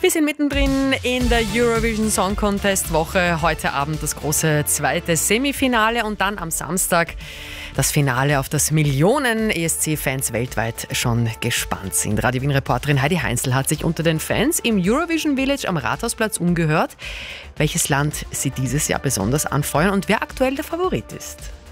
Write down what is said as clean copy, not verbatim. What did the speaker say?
Wir sind mittendrin in der Eurovision Song Contest Woche. Heute Abend das große zweite Semifinale und dann am Samstag das Finale, auf das Millionen ESC-Fans weltweit schon gespannt sind. Radio Wien-Reporterin Heidi Heinzel hat sich unter den Fans im Eurovision Village am Rathausplatz umgehört, welches Land sie dieses Jahr besonders anfeuern und wer aktuell der Favorit ist.